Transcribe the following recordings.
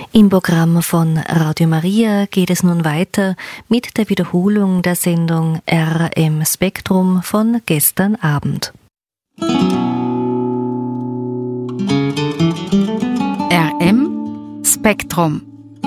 Im Programm von Radio Maria geht es nun weiter mit der Wiederholung der Sendung RM Spektrum von gestern Abend. RM Spektrum.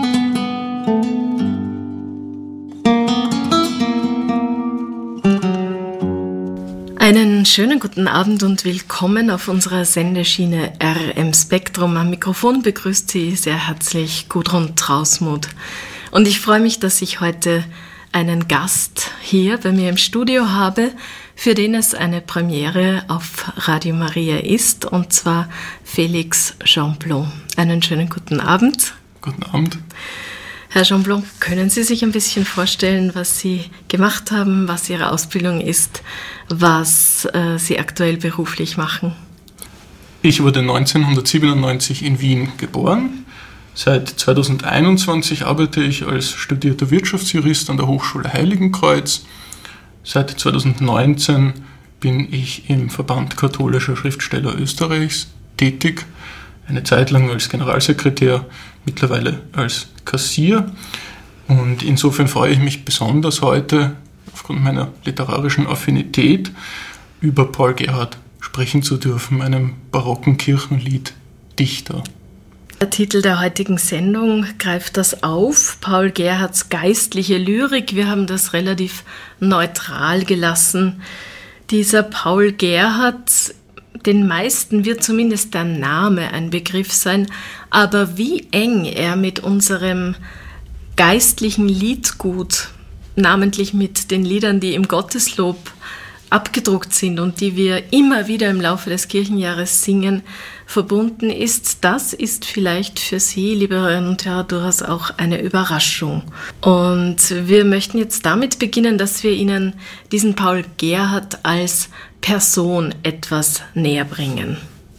Einen schönen guten Abend und willkommen auf unserer Sendeschiene RM Spektrum. Am Mikrofon begrüßt Sie sehr herzlich Gudrun Trausmuth. Und ich freue mich, dass ich heute einen Gast hier bei mir im Studio habe, für den es eine Premiere auf Radio Maria ist, und zwar Félix Jeanblon. Einen schönen guten Abend. Guten Abend. Herr Jeanblon, können Sie sich ein bisschen vorstellen, was Sie gemacht haben, was Ihre Ausbildung ist, was Sie aktuell beruflich machen? Ich wurde 1997 in Wien geboren. Seit 2021 arbeite ich als studierter Wirtschaftsjurist an der Hochschule Heiligenkreuz. Seit 2019 bin ich im Verband katholischer Schriftsteller Österreichs tätig, eine Zeit lang als Generalsekretär, mittlerweile als Kassier. Und insofern freue ich mich besonders heute, aufgrund meiner literarischen Affinität, über Paul Gerhardt sprechen zu dürfen, einem barocken Kirchenlieddichter. Der Titel der heutigen Sendung greift das auf, Paul Gerhardts geistliche Lyrik. Wir haben das relativ neutral gelassen. Dieser Paul Gerhardt, den meisten wird zumindest der Name ein Begriff sein, aber wie eng er mit unserem geistlichen Liedgut, namentlich mit den Liedern, die im Gotteslob abgedruckt sind und die wir immer wieder im Laufe des Kirchenjahres singen, verbunden ist, das ist vielleicht für Sie, liebe Hörerinnen und Hörer, durchaus auch eine Überraschung. Und wir möchten jetzt damit beginnen, dass wir Ihnen diesen Paul Gerhardt als Person etwas näher bringen.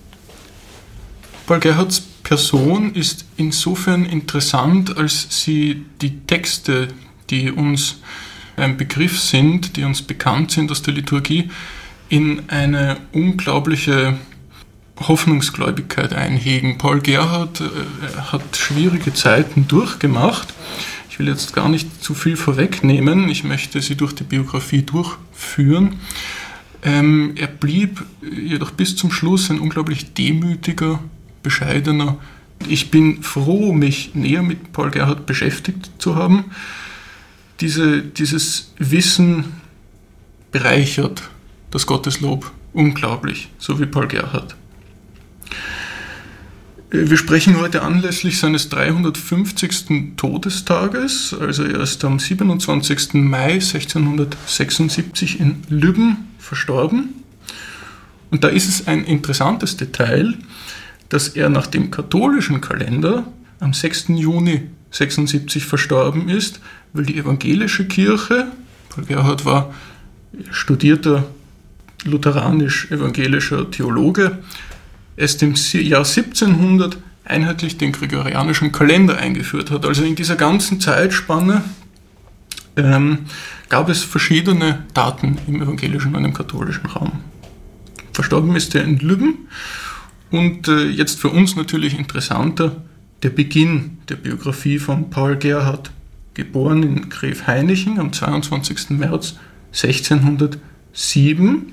Paul Gerhardts Person ist insofern interessant, als sie die Texte, die uns ein Begriff sind, die uns bekannt sind aus der Liturgie, in eine unglaubliche Hoffnungsgläubigkeit einhegen. Paul Gerhardt hat schwierige Zeiten durchgemacht. Ich will jetzt gar nicht zu viel vorwegnehmen. Ich möchte Sie durch die Biografie durchführen. Er blieb jedoch bis zum Schluss ein unglaublich demütiger, bescheidener. Ich bin froh, mich näher mit Paul Gerhardt beschäftigt zu haben. Dieses Wissen bereichert das Gotteslob unglaublich, so wie Paul Gerhardt. Wir sprechen heute anlässlich seines 350. Todestages, also er ist am 27. Mai 1676 in Lübben verstorben. Und da ist es ein interessantes Detail, dass er nach dem katholischen Kalender am 6. Juni 76 verstorben ist, weil die evangelische Kirche, Paul Gerhardt war studierter lutheranisch-evangelischer Theologe, erst im Jahr 1700 einheitlich den gregorianischen Kalender eingeführt hat. Also in dieser ganzen Zeitspanne gab es verschiedene Daten im evangelischen und im katholischen Raum. Verstorben ist er in Lübben und jetzt für uns natürlich interessanter der Beginn der Biografie von Paul Gerhardt, geboren in Gräfhainichen am 22. März 1607.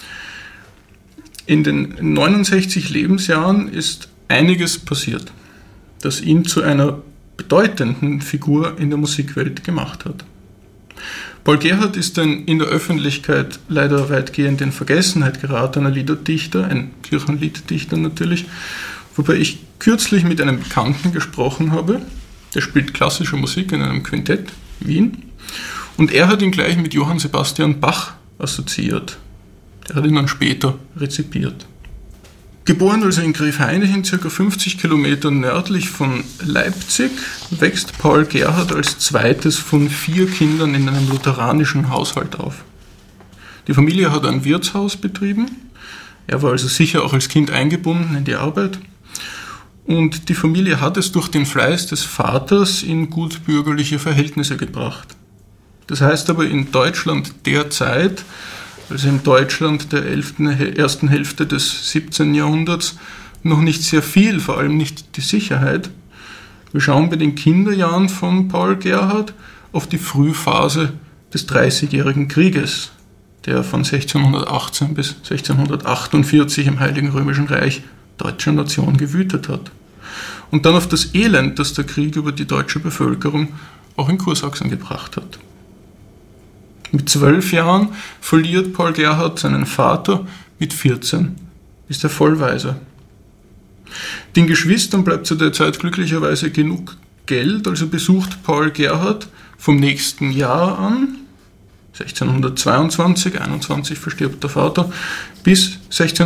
In den 69 Lebensjahren ist einiges passiert, das ihn zu einer bedeutenden Figur in der Musikwelt gemacht hat. Paul Gerhardt ist ein in der Öffentlichkeit leider weitgehend in Vergessenheit geratener Liederdichter, ein Kirchenlieddichter natürlich, wobei ich kürzlich mit einem Bekannten gesprochen habe, der spielt klassische Musik in einem Quintett, Wien, und er hat ihn gleich mit Johann Sebastian Bach assoziiert. Der hat ihn dann später rezipiert. Geboren also in Gräfhainichen, ca. 50 Kilometer nördlich von Leipzig, wächst Paul Gerhardt als zweites von 4 Kindern in einem lutheranischen Haushalt auf. Die Familie hat ein Wirtshaus betrieben, er war also sicher auch als Kind eingebunden in die Arbeit. Und die Familie hat es durch den Fleiß des Vaters in gutbürgerliche Verhältnisse gebracht. Das heißt aber in Deutschland der Zeit, also in Deutschland der ersten Hälfte des 17. Jahrhunderts, noch nicht sehr viel, vor allem nicht die Sicherheit, Wir schauen bei den Kinderjahren von Paul Gerhardt auf die Frühphase des Dreißigjährigen Krieges, der von 1618 bis 1648 im Heiligen Römischen Reich deutscher Nation gewütet hat. Und dann auf das Elend, das der Krieg über die deutsche Bevölkerung auch in Kursachsen gebracht hat. Mit 12 Jahren verliert Paul Gerhardt seinen Vater, mit 14 ist er Vollwaise. Den Geschwistern bleibt zu der Zeit glücklicherweise genug Geld, also besucht Paul Gerhardt vom nächsten Jahr an, 1622, 21 verstirbt der Vater, bis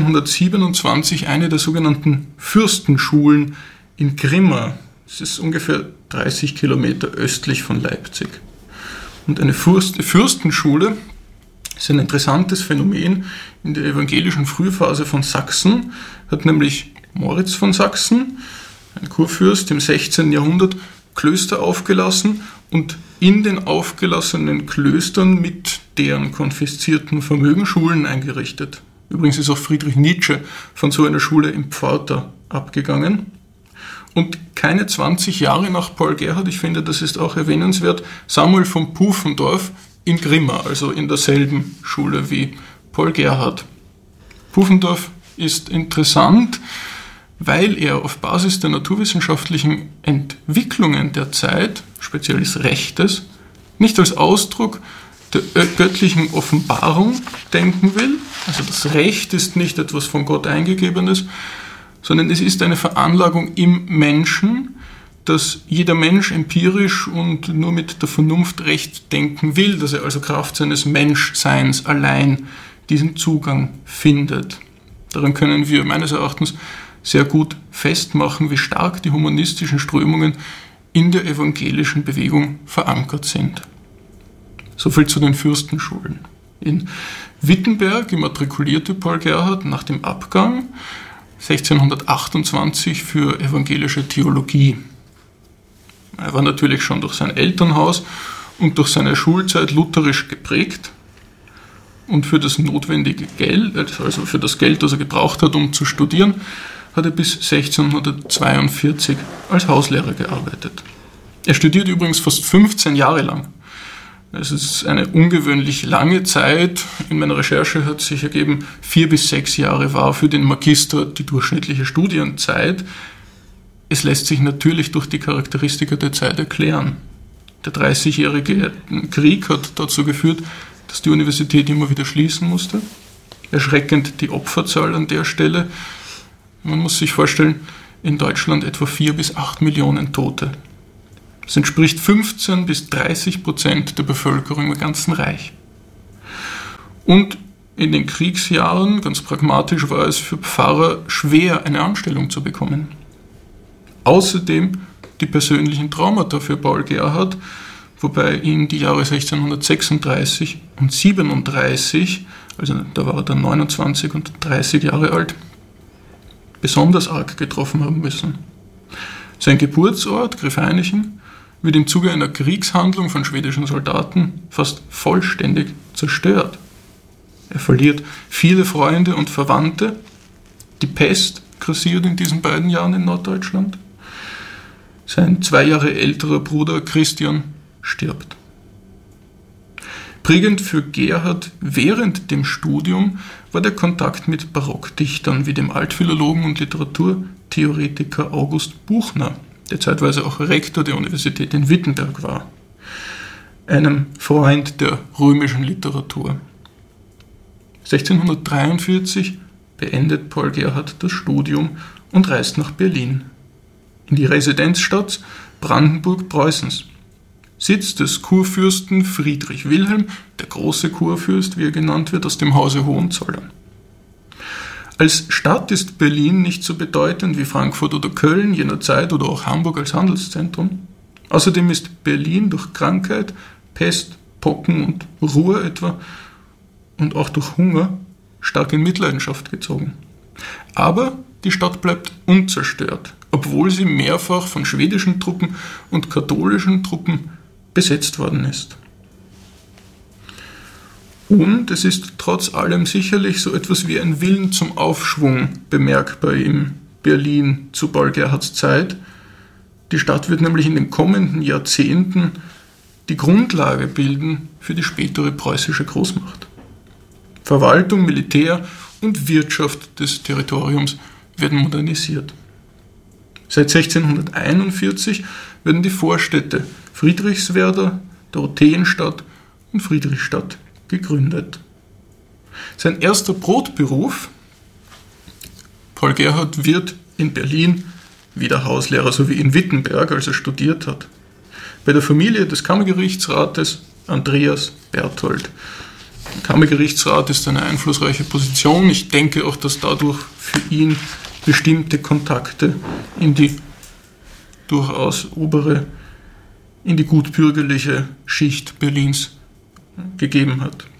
1627 eine der sogenannten Fürstenschulen in Grimma. Das ist ungefähr 30 Kilometer östlich von Leipzig. Und eine Fürstenschule ist ein interessantes Phänomen in der evangelischen Frühphase von Sachsen, hat nämlich Moritz von Sachsen, ein Kurfürst im 16. Jahrhundert, Klöster aufgelassen und in den aufgelassenen Klöstern mit deren konfiszierten Vermögen Schulen eingerichtet. Übrigens ist auch Friedrich Nietzsche von so einer Schule im Pforta abgegangen. Und keine 20 Jahre nach Paul Gerhardt, ich finde, das ist auch erwähnenswert, Samuel von Pufendorf in Grimma, also in derselben Schule wie Paul Gerhardt. Pufendorf ist interessant, weil er auf Basis der naturwissenschaftlichen Entwicklungen der Zeit, speziell des Rechtes, nicht als Ausdruck der göttlichen Offenbarung denken will. Also das Recht ist nicht etwas von Gott Eingegebenes, sondern es ist eine Veranlagung im Menschen, dass jeder Mensch empirisch und nur mit der Vernunft Recht denken will, dass er also Kraft seines Menschseins allein diesen Zugang findet. Daran können wir meines Erachtens sehr gut festmachen, wie stark die humanistischen Strömungen in der evangelischen Bewegung verankert sind. Soviel zu den Fürstenschulen. In Wittenberg immatrikulierte Paul Gerhardt nach dem Abgang 1628 für evangelische Theologie. Er war natürlich schon durch sein Elternhaus und durch seine Schulzeit lutherisch geprägt und für das notwendige Geld, also für das Geld, das er gebraucht hat, um zu studieren, hat er bis 1642 als Hauslehrer gearbeitet. Er studierte übrigens fast 15 Jahre lang. Es ist eine ungewöhnlich lange Zeit. In meiner Recherche hat sich ergeben, 4 bis 6 Jahre war für den Magister die durchschnittliche Studienzeit. Es lässt sich natürlich durch die Charakteristika der Zeit erklären. Der 30-jährige Krieg hat dazu geführt, dass die Universität immer wieder schließen musste. Erschreckend die Opferzahl an der Stelle. Man muss sich vorstellen, in Deutschland etwa 4 bis 8 Millionen Tote. Das entspricht 15 bis 30% der Bevölkerung im ganzen Reich. Und in den Kriegsjahren, ganz pragmatisch, war es für Pfarrer schwer, eine Anstellung zu bekommen. Außerdem die persönlichen Traumata für Paul Gerhardt, wobei ihn die Jahre 1636 und 37, also da war er dann 29 und 30 Jahre alt, besonders arg getroffen haben müssen. Sein Geburtsort, Gryphenichen, wird im Zuge einer Kriegshandlung von schwedischen Soldaten fast vollständig zerstört. Er verliert viele Freunde und Verwandte. Die Pest grassiert in diesen beiden Jahren in Norddeutschland. Sein 2 Jahre älterer Bruder Christian stirbt. Prägend für Gerhardt während dem Studium war der Kontakt mit Barockdichtern wie dem Altphilologen und Literaturtheoretiker August Buchner, der zeitweise auch Rektor der Universität in Wittenberg war, einem Freund der römischen Literatur. 1643 beendet Paul Gerhardt das Studium und reist nach Berlin, in die Residenzstadt Brandenburg-Preußens, Sitz des Kurfürsten Friedrich Wilhelm, der große Kurfürst, wie er genannt wird, aus dem Hause Hohenzollern. Als Stadt ist Berlin nicht so bedeutend wie Frankfurt oder Köln jener Zeit oder auch Hamburg als Handelszentrum. Außerdem ist Berlin durch Krankheit, Pest, Pocken und Ruhr etwa und auch durch Hunger stark in Mitleidenschaft gezogen. Aber die Stadt bleibt unzerstört, obwohl sie mehrfach von schwedischen Truppen und katholischen Truppen besetzt worden ist. Und es ist trotz allem sicherlich so etwas wie ein Willen zum Aufschwung bemerkbar in Berlin zu Paul Gerhardts Zeit, Die Stadt wird nämlich in den kommenden Jahrzehnten die Grundlage bilden für die spätere preußische Großmacht. Verwaltung, Militär und Wirtschaft des Territoriums werden modernisiert. Seit 1641 werden die Vorstädte Friedrichswerder, Dorotheenstadt und Friedrichstadt gegründet. Sein erster Brotberuf, Paul Gerhardt wird in Berlin wieder Hauslehrer, so wie in Wittenberg, als er studiert hat. Bei der Familie des Kammergerichtsrates Andreas Berthold. Der Kammergerichtsrat ist eine einflussreiche Position. Ich denke auch, dass dadurch für ihn bestimmte Kontakte in die durchaus in die gutbürgerliche Schicht Berlins gegeben hat.